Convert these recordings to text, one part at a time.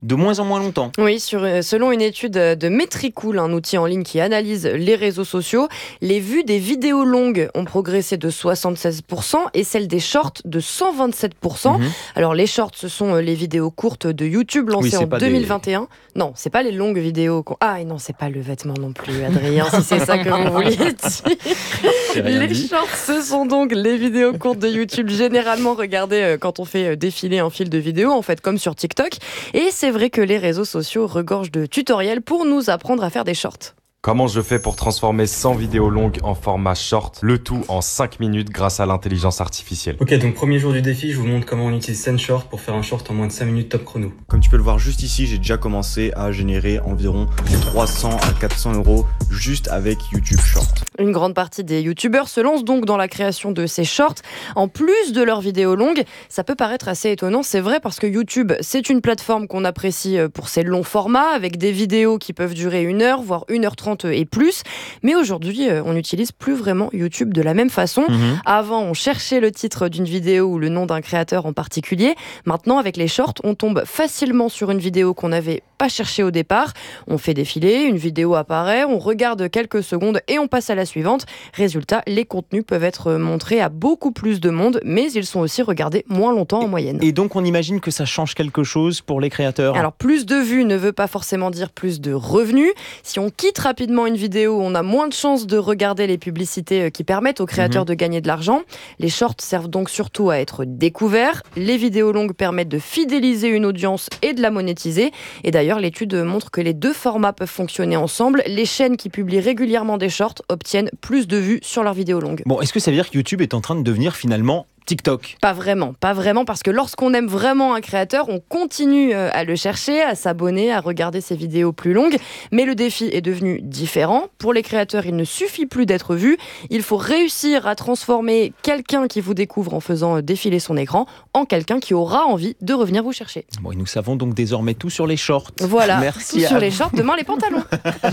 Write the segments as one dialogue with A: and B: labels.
A: de moins en moins longtemps.
B: Oui, selon une étude de Metricool, un outil en ligne qui analyse les réseaux sociaux, les vues des vidéos longues ont progressé de 76% et celles des shorts de 127%. Alors les shorts, ce sont les vidéos courtes de YouTube lancées en 2021. Non, c'est pas les longues vidéos. Ah non, c'est pas le vêtement non plus, Adrien, si c'est ça que vous vouliez dire. Les shorts, ce sont donc les vidéos courtes de YouTube, généralement regardées quand on fait défiler un fil de vidéos, en fait, comme sur TikTok. Et c'est vrai que les réseaux sociaux regorgent de tutoriels pour nous apprendre à faire des shorts.
C: Comment je fais pour transformer 100 vidéos longues en format short, le tout en 5 minutes grâce à l'intelligence artificielle.
D: Ok, donc premier jour du défi, je vous montre comment on utilise SendShort pour faire un short en moins de 5 minutes top chrono.
E: Comme tu peux le voir juste ici, j'ai déjà commencé à générer environ 300 à 400 euros juste avec YouTube Short.
B: Une grande partie des youtubeurs se lancent donc dans la création de ces shorts. En plus de leurs vidéos longues, ça peut paraître assez étonnant, c'est vrai, parce que YouTube, c'est une plateforme qu'on apprécie pour ses longs formats, avec des vidéos qui peuvent durer 1 heure, voire 1h30 et plus. Mais aujourd'hui, on n'utilise plus vraiment YouTube de la même façon. Avant, on cherchait le titre d'une vidéo ou le nom d'un créateur en particulier. Maintenant, avec les shorts, on tombe facilement sur une vidéo qu'on n'avait pas cherchée au départ. On fait défiler, une vidéo apparaît, on regarde quelques secondes et on passe à la suivante. Résultat, les contenus peuvent être montrés à beaucoup plus de monde, mais ils sont aussi regardés moins longtemps en moyenne.
A: Et donc, on imagine que ça change quelque chose pour les créateurs.
B: Alors, plus de vues ne veut pas forcément dire plus de revenus. Si on quitte rapidement une vidéo, on a moins de chances de regarder les publicités qui permettent aux créateurs de gagner de l'argent. Les shorts servent donc surtout à être découverts. Les vidéos longues permettent de fidéliser une audience et de la monétiser. Et d'ailleurs, l'étude montre que les deux formats peuvent fonctionner ensemble. Les chaînes qui publient régulièrement des shorts obtiennent plus de vues sur leurs vidéos longues.
A: Bon, est-ce que ça veut dire que YouTube est en train de devenir finalement TikTok?
B: Pas vraiment, parce que lorsqu'on aime vraiment un créateur, on continue à le chercher, à s'abonner, à regarder ses vidéos plus longues. Mais le défi est devenu différent. Pour les créateurs, il ne suffit plus d'être vu. Il faut réussir à transformer quelqu'un qui vous découvre en faisant défiler son écran en quelqu'un qui aura envie de revenir vous chercher.
A: Bon, et nous savons donc désormais tout sur les shorts.
B: Voilà,
A: merci
B: tout sur les shorts, demain les pantalons.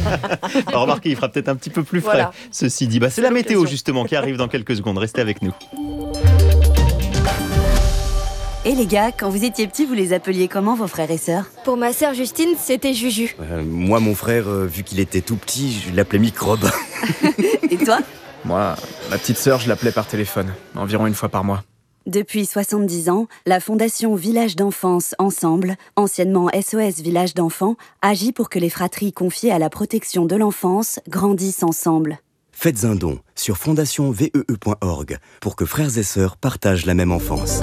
A: Alors, remarquez, il fera peut-être un petit peu plus frais,
B: Voilà.
A: Ceci dit. C'est la météo justement qui arrive dans quelques secondes. Restez avec nous.
F: Et les gars, quand vous étiez petits, vous les appeliez comment vos frères et sœurs?
G: Pour ma sœur Justine, c'était Juju.
E: Moi, mon frère, vu qu'il était tout petit, je l'appelais Microbe.
F: Et toi?
H: Moi, ma petite sœur, je l'appelais par téléphone, environ 1 fois par mois.
F: Depuis 70 ans, la Fondation Village d'Enfance Ensemble, anciennement SOS Village d'Enfants, agit pour que les fratries confiées à la protection de l'enfance grandissent ensemble.
E: Faites un don sur fondationvee.org pour que frères et sœurs partagent la même enfance.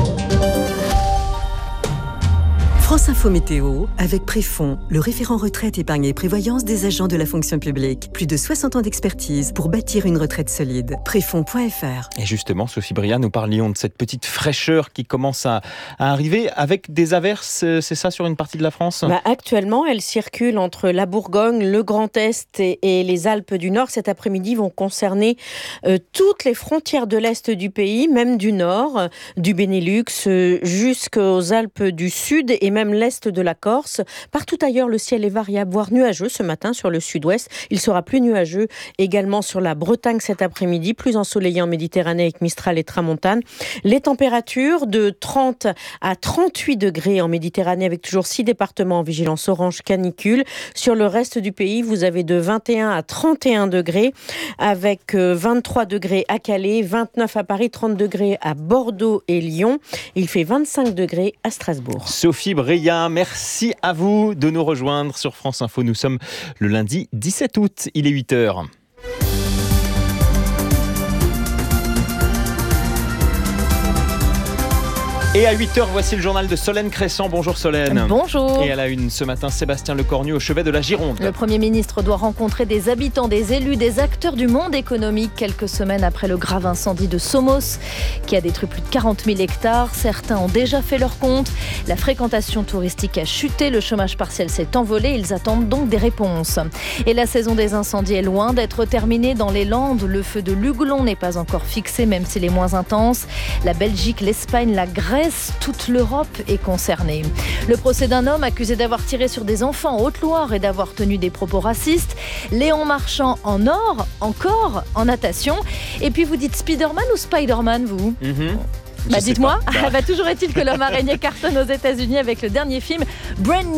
I: France Info Météo, avec Préfond, le référent retraite, épargne et prévoyance des agents de la fonction publique. Plus de 60 ans d'expertise pour bâtir une retraite solide. Préfond.fr.
A: Et justement, Sophie Bria, nous parlions de cette petite fraîcheur qui commence à arriver avec des averses, c'est ça, sur une partie de la France ?
J: Actuellement, elle circule entre la Bourgogne, le Grand Est et les Alpes du Nord. Cet après-midi vont concerner toutes les frontières de l'Est du pays, même du Nord, du Benelux jusqu'aux Alpes du Sud et même l'Est de la Corse. Partout ailleurs, le ciel est variable, voire nuageux ce matin sur le sud-ouest. Il sera plus nuageux également sur la Bretagne cet après-midi, plus ensoleillé en Méditerranée avec Mistral et Tramontane. Les températures de 30 à 38 degrés en Méditerranée avec toujours 6 départements en vigilance orange canicule. Sur le reste du pays, vous avez de 21 à 31 degrés avec 23 degrés à Calais, 29 à Paris, 30 degrés à Bordeaux et Lyon. Il fait 25 degrés à Strasbourg.
A: Sophie Bria, merci à vous de nous rejoindre sur France Info. Nous sommes le lundi 17 août, il est 8h. Et à 8h, voici le journal de Solène Crescent. Bonjour Solène.
K: Bonjour.
A: Et à la une ce matin, Sébastien Lecornu au chevet de la Gironde.
K: Le Premier ministre doit rencontrer des habitants, des élus, des acteurs du monde économique quelques semaines après le grave incendie de Somos qui a détruit plus de 40 000 hectares. Certains ont déjà fait leur compte. La fréquentation touristique a chuté, le chômage partiel s'est envolé. Ils attendent donc des réponses. Et la saison des incendies est loin d'être terminée dans les Landes. Le feu de l'Huglon n'est pas encore fixé, même s'il est moins intense. La Belgique, l'Espagne, la Grèce, toute l'Europe est concernée. Le procès d'un homme accusé d'avoir tiré sur des enfants en Haute-Loire et d'avoir tenu des propos racistes. Léon Marchand en or, encore en natation. Et puis vous dites Spider-Man ou Spider-Man, vous dites-moi. Toujours est-il que l'homme araignée cartonne aux États-Unis avec le dernier film Brand